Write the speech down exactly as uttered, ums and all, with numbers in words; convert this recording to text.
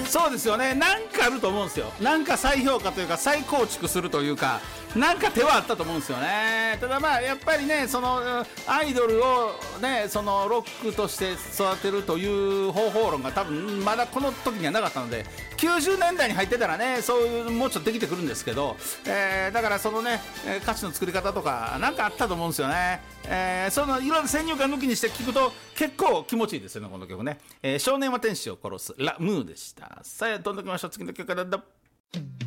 そうですよね。なんかあると思うんですよ。なんか再評価というか再構築するというか、なんか手はあったと思うんですよね。ただまあやっぱりね、そのアイドルをね、そのロックとして育てるという方法論が多分まだこの時にはなかったので、きゅうじゅうねんだいに入ってたらね、そういうもうちょっとできてくるんですけど、えー、だからそのね、歌詞の作り方とかなんかあったと思うんですよね。えー、そのいろいろ先入観抜きにして聞くと結構気持ちいいですよね、この曲ね。えー、少年は天使を殺すラ・ムーでした。さあ、飛んできましょう。次の曲からだ。